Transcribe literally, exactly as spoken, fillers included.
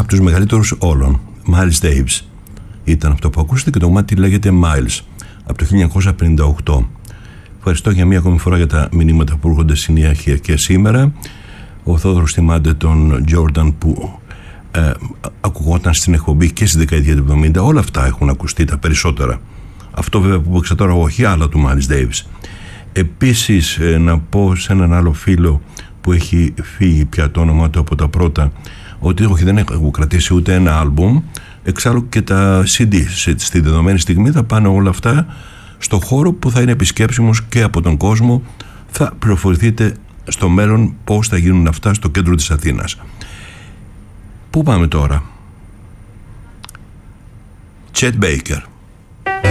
από τους μεγαλύτερους όλων. Miles Davis ήταν αυτό που ακούσατε και το κομμάτι λέγεται Miles από το χίλια εννιακόσια πενήντα οκτώ. Ευχαριστώ για μία ακόμη φορά για τα μηνύματα που έρχονται συνέχεια και σήμερα. Ο Θόδωρος θυμάται τον Jordan που ε, ακουγόταν στην εκπομπή και στη δεκαετία του εβδομήντα. Όλα αυτά έχουν ακουστεί, τα περισσότερα. Αυτό βέβαια που έπαιξα τώρα όχι, άλλα του Miles Davis. Επίσης ε, να πω σε έναν άλλο φίλο που έχει φύγει πια το όνομα του από τα πρώτα, ότι όχι, δεν έχω κρατήσει ούτε ένα άλμπουμ. Εξάλλου και τα σι ντι στη δεδομένη στιγμή θα πάνε όλα αυτά στο χώρο που θα είναι επισκέψιμος και από τον κόσμο. Θα πληροφορηθείτε στο μέλλον πώς θα γίνουν αυτά στο κέντρο της Αθήνας. Πού πάμε τώρα? Chet Baker.